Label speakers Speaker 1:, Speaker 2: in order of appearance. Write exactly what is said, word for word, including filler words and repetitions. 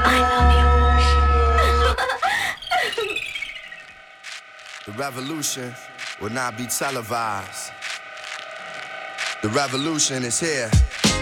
Speaker 1: I love you.
Speaker 2: The revolution will not be televised. The revolution is here.